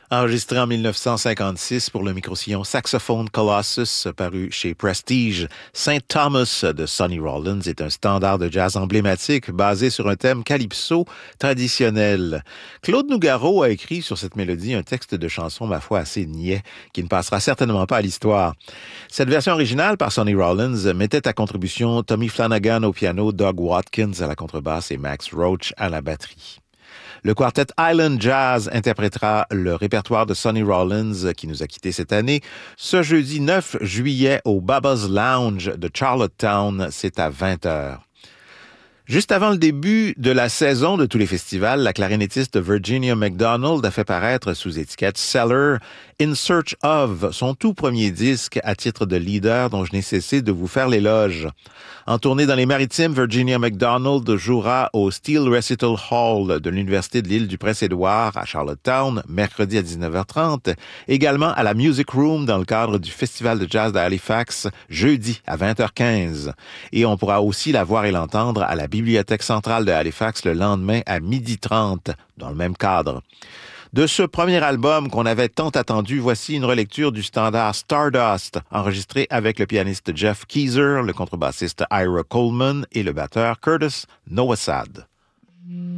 Enregistré en 1956 pour le microsillon Saxophone Colossus, paru chez Prestige, Saint Thomas de Sonny Rollins est un standard de jazz emblématique basé sur un thème calypso traditionnel. Claude Nougaro a écrit sur cette mélodie un texte de chanson, ma foi, assez niais, qui ne passera certainement pas à l'histoire. Cette version originale par Sonny Rollins mettait à contribution Tommy Flanagan au piano, Doug Watkins à la contrebasse et Max Roach à la batterie. Le quartet Island Jazz interprétera le répertoire de Sonny Rollins qui nous a quittés cette année ce jeudi 9 juillet au Baba's Lounge de Charlottetown. C'est à 20h. Juste avant le début de la saison de tous les festivals, la clarinettiste Virginia McDonald a fait paraître sous étiquette Cellar In Search Of, son tout premier disque à titre de leader dont je n'ai cessé de vous faire l'éloge. En tournée dans les Maritimes, Virginia McDonald jouera au Steel Recital Hall de l'Université de l'Île du Prince-Édouard à Charlottetown, mercredi à 19h30, également à la Music Room dans le cadre du Festival de Jazz d'Halifax, jeudi à 20h15. Et on pourra aussi la voir et l'entendre à la Bibliothèque centrale de Halifax le lendemain à 12h30, dans le même cadre. De ce premier album qu'on avait tant attendu, voici une relecture du standard Stardust, enregistré avec le pianiste Jeff Keezer, le contrebassiste Ira Coleman et le batteur Curtis Nowasad.